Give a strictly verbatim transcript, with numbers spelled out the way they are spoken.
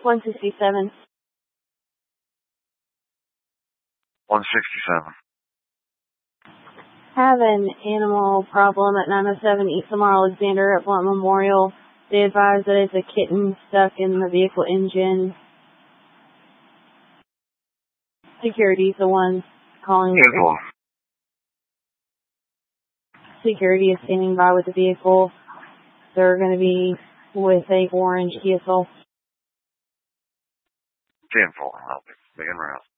one sixty-seven. one sixty-seven. Have an animal problem at nine oh seven East Lamar Alexander at Blunt Memorial. They advise that it's a kitten stuck in the vehicle engine. Security's the one calling. Info. Security is standing by with the vehicle. They're going to be with a orange Kia Soul. ten four. I'll be in route.